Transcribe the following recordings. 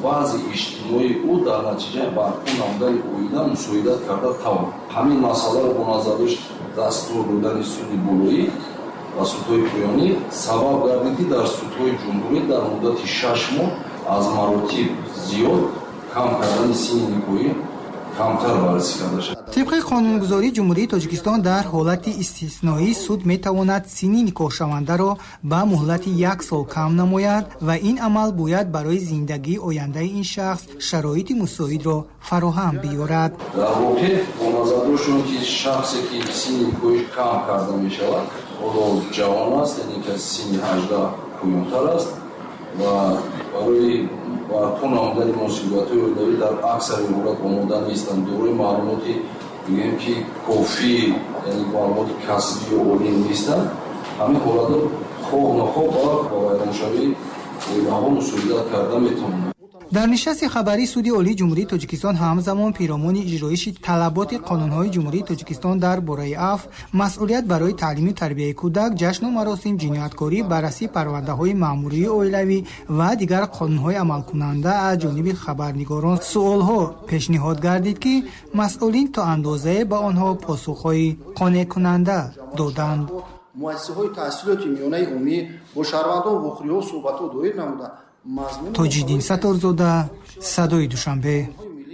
вазъи иҷтимоии ӯ дар натиҷаи барпо намудани оила мусоидат карда тавон. Ҳамин масъаларо бо назар дошт дастур додани суди болоӣ ва судҳои поёнӣ сабаб гардид, ки дар судҳои ҷумҳурӣ дар муддати 6 моҳ аз маротиб зиёд кам кардани синни никоҳӣ камтар баррасӣ карда шуд. طبق قانونگذاری جمهوری تاجیکستان در حالت استثنایی سود میتواند سنی نکاحشونده به مهلت 1 سال کم نماید و این عمل باید برای زندگی آینده این شخص شرایط مساعد را فراهم بیاورد. در واقع با نظر داشتن که شخصی که سنی نکاحش کم کرده می شود حالا جوان است، یعنی که سنی 18 پایین‌تر است و برای برپا نمودن مسئولیت‌های اولوی در اکثر حالات آماده نیستند. دارای معلوماتی میگیم که کافی، یعنی معلومات کسبی و عالی نیستند. همین حالات خواه نخواه با ویرانشوی اولیاء مسئولیت کرده میتونند. در نشست خبری سود عالی جمهوری تاجیکستان همزمان پیرامون اجرایش طلبات قانون‌های جمهوری تاجیکستان در برای عفو، مسئولیت برای تعلیم و تربیت کودک، جشن و مراسم، جنایتکاری، بررسی پرونده‌های مأموری اولیوی و دیگر قانون‌های عملکننده از جانب خبرنگاران سوال‌ها پیشنهاد گردید که مسئولین تا اندازه به آنها پاسخ‌های قانع کننده دادند. مؤسسه‌های تحصیلاتی میانه عمومی با شهروندان و وخری‌ها صحبت‌ها دایر نمودند. توجیدین ستارزاده، صدای دوشنبه.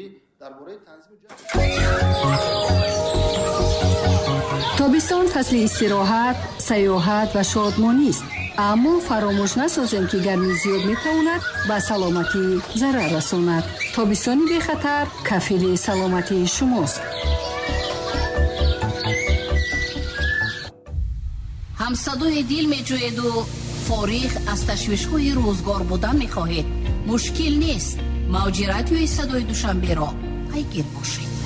تابستان فصل استراحت، سیاحت و شادمانی است. اما فراموش نسازیم که گرمی زیاد میتواند به سلامتی ضرر رساند. تابستانی بی خطر کفیل سلامتی شماست. همصدای دل میجوید و فارغ از تشویش‌های روزگار بودن می‌خواهید. مشکل نیست. موج رادیوی صدای دوشنبه را پیگیر باشید.